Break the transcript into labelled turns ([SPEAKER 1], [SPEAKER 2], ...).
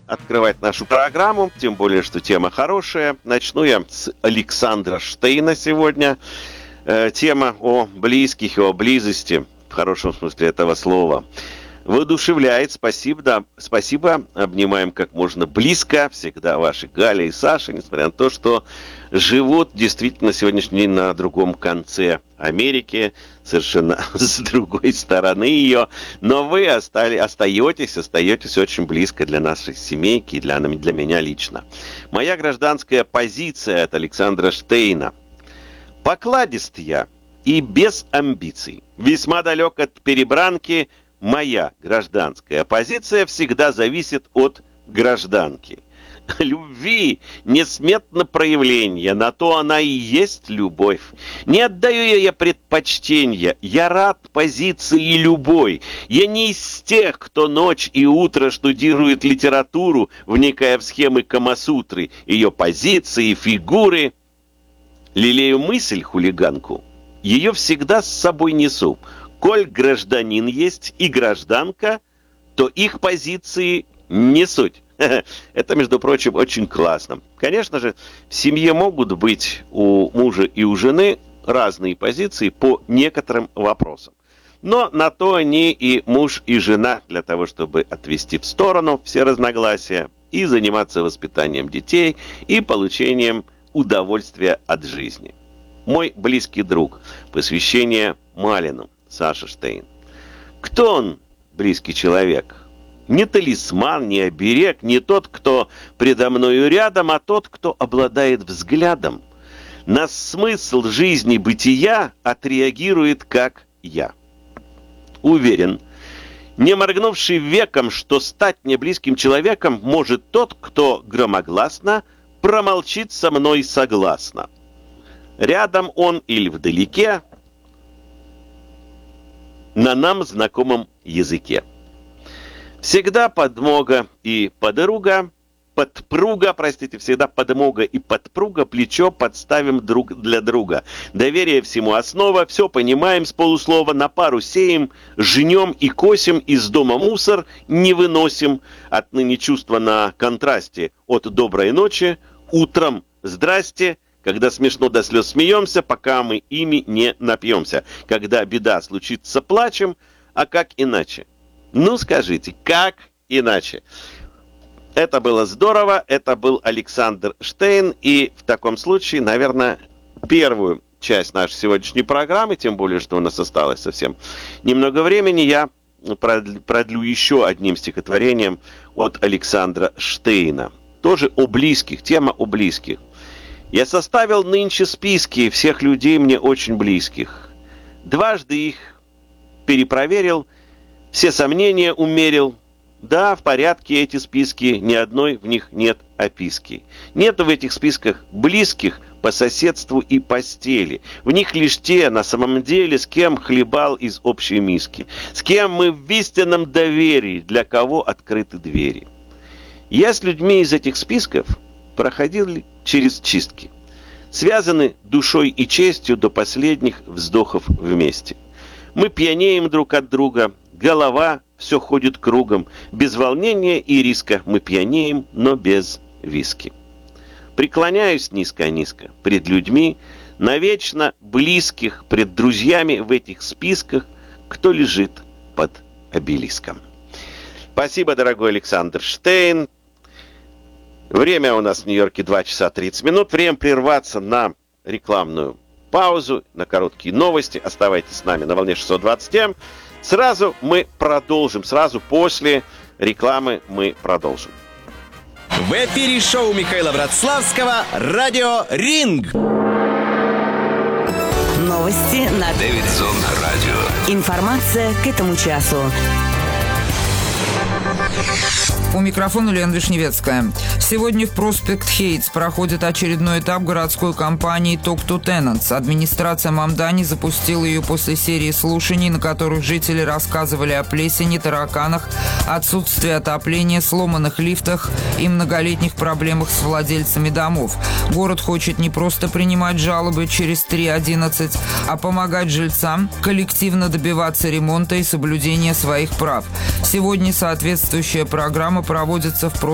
[SPEAKER 1] открывать нашу программу, тем более, что тема хорошая. Начну я с Александра Штейна сегодня. Тема о близких и о близости, в хорошем смысле этого слова. Воодушевляет, спасибо, да, спасибо. Обнимаем как можно близко. Всегда ваши Галя и Саша, несмотря на то, что живут действительно сегодняшний день на другом конце Америки, совершенно с другой стороны ее. Но вы остаетесь очень близко для нашей семейки и для меня лично. Моя гражданская позиция от Александра Штейна. Покладист я и без амбиций. Весьма далек от перебранки. Моя гражданская позиция всегда зависит от гражданки. Любви несметно проявление, на то она и есть любовь. Не отдаю я предпочтения, я рад позиции любой. Я не из тех, кто ночь и утро штудирует литературу, вникая в схемы Камасутры, ее позиции, фигуры. Лелею мысль хулиганку, ее всегда с собой несу. Коль гражданин есть и гражданка, то их позиции не суть. Это, между прочим, очень классно. Конечно же, в семье могут быть у мужа и у жены разные позиции по некоторым вопросам. Но на то они и муж, и жена, для того, чтобы отвести в сторону все разногласия и заниматься воспитанием детей и получением удовольствия от жизни. Мой близкий друг. Посвящение Малину. Саша Штейн. Кто он, близкий человек? Не талисман, не оберег, не тот, кто предо мною рядом, а тот, кто обладает взглядом. На смысл жизни бытия отреагирует, как я. Уверен, не моргнувший веком, что стать мне близким человеком может тот, кто громогласно промолчит со мной согласно. Рядом он или вдалеке, на нам знакомом языке. Всегда подмога и подпруга, всегда подмога и подпруга, плечо подставим друг для друга. Доверие всему основа, все понимаем с полуслова, на пару сеем, жнем и косим, из дома мусор не выносим. Отныне чувства на контрасте от доброй ночи, утром здрасте, когда смешно до слез смеемся, пока мы ими не напьемся. Когда беда случится, плачем, а как иначе? Ну, скажите, как иначе? Это было здорово, это был Александр Штейн, и в таком случае, наверное, первую часть нашей сегодняшней программы, тем более, что у нас осталось совсем немного времени, я продлю еще одним стихотворением от Александра Штейна. Тоже о близких, тема о близких. Я составил нынче списки всех людей мне очень близких. Дважды их перепроверил, все сомнения умерил. Да, в порядке эти списки, ни одной в них нет описки. Нету в этих списках близких по соседству и постели. В них лишь те, на самом деле, с кем хлебал из общей миски. С кем мы в истинном доверии, для кого открыты двери. Я с людьми из этих списков проходил через чистки. Связаны душой и честью до последних вздохов вместе. Мы пьянеем друг от друга, голова все ходит кругом. Без волнения и риска мы пьянеем, но без виски. Преклоняюсь низко-низко пред людьми, навечно близких, пред друзьями в этих списках, кто лежит под обелиском. Спасибо, дорогой Александр Штейн. Время у нас в Нью-Йорке 2 часа 30 минут. Время прерваться на рекламную паузу, на короткие новости. Оставайтесь с нами на волне 620 М. Сразу мы продолжим. Сразу после рекламы мы продолжим.
[SPEAKER 2] В эфире шоу Михаила Братславского «Радио Ринг».
[SPEAKER 3] Новости на
[SPEAKER 2] Дэвидсон Радио.
[SPEAKER 3] Информация к этому часу.
[SPEAKER 4] У микрофона Лена Вишневецкая. Сегодня в проспект Хейтс проходит очередной этап городской кампании «Talk to Tenants». Администрация Мамдани запустила ее после серии слушаний, на которых жители рассказывали о плесени, тараканах, отсутствии отопления, сломанных лифтах и многолетних проблемах с владельцами домов. Город хочет не просто принимать жалобы через 3.11, а помогать жильцам коллективно добиваться ремонта и соблюдения своих прав. Сегодня соответствующая программа проводится в